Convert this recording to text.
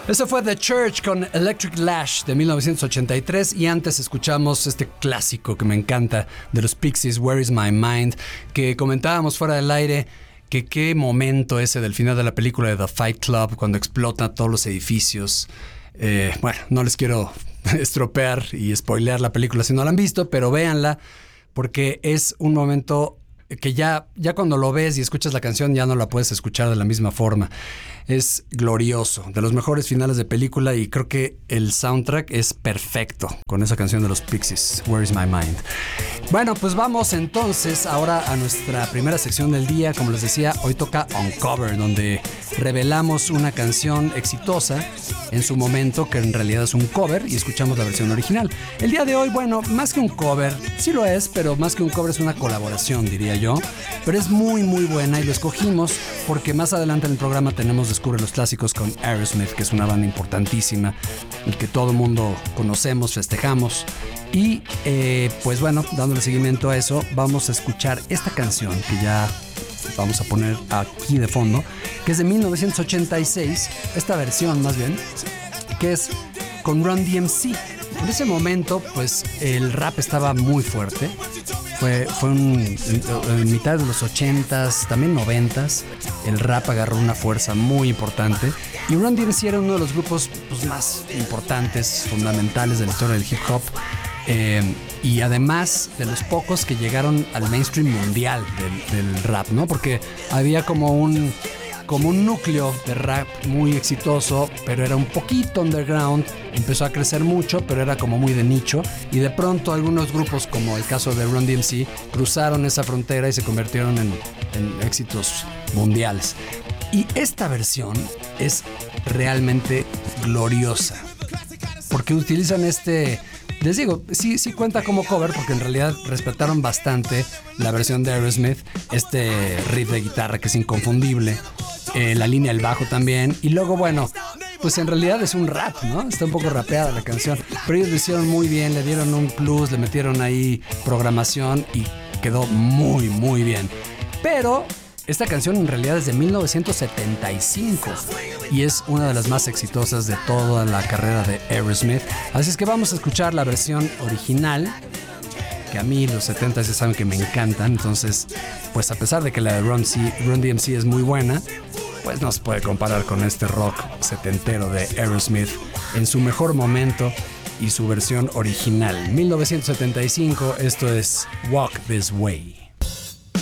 Eso fue The Church con Electric Lash de 1983 y antes escuchamos este clásico que me encanta de los Pixies, Where Is My Mind, que comentábamos fuera del aire que qué momento ese del final de la película de The Fight Club cuando explotan todos los edificios. Bueno, no les quiero estropear y spoilear la película si no la han visto, pero véanla porque es un momento que ya cuando lo ves y escuchas la canción ya no la puedes escuchar de la misma forma. Es glorioso, de los mejores finales de película y creo que el soundtrack es perfecto con esa canción de los Pixies, Where Is My Mind. Bueno, pues vamos entonces ahora a nuestra primera sección del día. Como les decía, hoy toca Uncover, donde revelamos una canción exitosa en su momento que en realidad es un cover y escuchamos la versión original. El día de hoy, bueno, más que un cover, sí lo es, pero más que un cover es una colaboración, diría yo. Pero es muy muy buena y lo escogimos porque más adelante en el programa tenemos Descubre los Clásicos con Aerosmith, que es una banda importantísima y que todo el mundo conocemos, festejamos. Y pues bueno, dándole seguimiento a eso, vamos a escuchar esta canción que ya vamos a poner aquí de fondo, que es de 1986, esta versión más bien, que es con Run DMC. En ese momento, pues el rap estaba muy fuerte. Fue en mitad de los 80s, también 90s, el rap agarró una fuerza muy importante. Y Run DMC era uno de los grupos pues, más importantes, fundamentales de la historia del hip hop. Y además de los pocos que llegaron al mainstream mundial del rap, ¿no? Porque había como un núcleo de rap muy exitoso, pero era un poquito underground, empezó a crecer mucho, pero era como muy de nicho, y de pronto algunos grupos, como el caso de Run DMC, cruzaron esa frontera y se convirtieron en éxitos mundiales. Y esta versión es realmente gloriosa, porque utilizan les digo, sí cuenta como cover porque en realidad respetaron bastante la versión de Aerosmith, este riff de guitarra que es inconfundible, la línea del bajo también, y luego bueno, pues en realidad es un rap, ¿no? Está un poco rapeada la canción, pero ellos lo hicieron muy bien, le dieron un plus, le metieron ahí programación y quedó muy muy bien. Pero esta canción en realidad es de 1975 y es una de las más exitosas de toda la carrera de Aerosmith. Así es que vamos a escuchar la versión original, que a mí los 70 ya saben que me encantan. Entonces, pues a pesar de que la de Run DMC es muy buena, pues no se puede comparar con este rock setentero de Aerosmith en su mejor momento y su versión original. 1975, esto es Walk This Way.